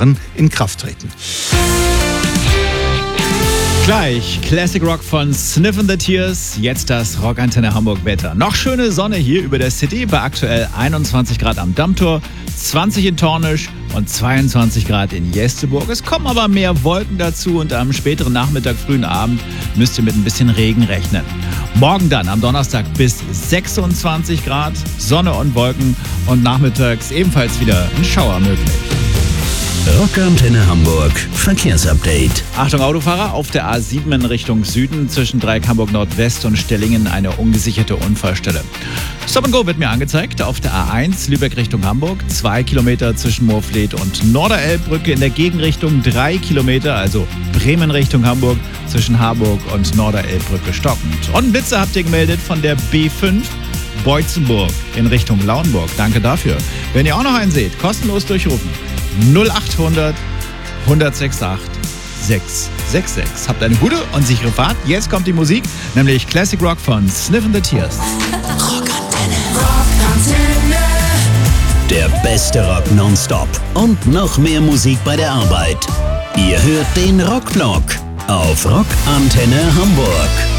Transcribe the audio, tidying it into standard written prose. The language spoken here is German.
Jahren in Kraft treten. Gleich Classic Rock von Sniff and the Tears, jetzt das Rockantenne Hamburg Wetter. Noch schöne Sonne hier über der City bei aktuell 21 Grad am Dammtor, 20 in Tornisch und 22 Grad in Jesteburg. Es kommen aber mehr Wolken dazu und am späteren Nachmittag, frühen Abend müsst ihr mit ein bisschen Regen rechnen. Morgen dann am Donnerstag bis 26 Grad, Sonne und Wolken und nachmittags ebenfalls wieder ein Schauer möglich. Rockantenne Hamburg Verkehrsupdate. Achtung Autofahrer, auf der A7 in Richtung Süden zwischen Dreieck Hamburg Nordwest und Stellingen eine ungesicherte Unfallstelle. Stop and Go wird mir angezeigt. Auf der A1 Lübeck Richtung Hamburg 2 Kilometer zwischen Moorfleet und Norderelbbrücke, in der Gegenrichtung 3 Kilometer, also Bremen Richtung Hamburg zwischen Harburg und Norderelbbrücke stockend. Und Blitzer habt ihr gemeldet von der B5 Boitzenburg in Richtung Lauenburg. Danke dafür. Wenn ihr auch noch einen seht, kostenlos durchrufen. 0800 168 666. Habt eine gute und sichere Fahrt. Jetzt kommt die Musik, nämlich Classic Rock von Sniff and the Tears. Rockantenne. Der beste Rock nonstop und noch mehr Musik bei der Arbeit. Ihr hört den Rockblock auf Rockantenne Hamburg.